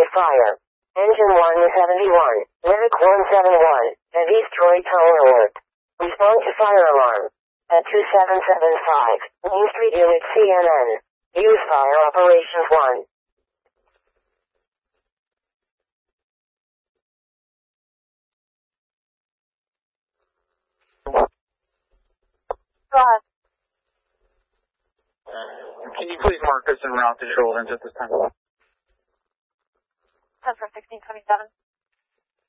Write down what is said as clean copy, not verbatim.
fire. Engine 171, Medic 171, at East Troy Tower Alert. Respond to fire alarm. At 2775, Main Street Unit CNN. Use Fire Operations 1. Go ahead. Can you please mark this en route to Shoal Hills at this time? 10 for 1627.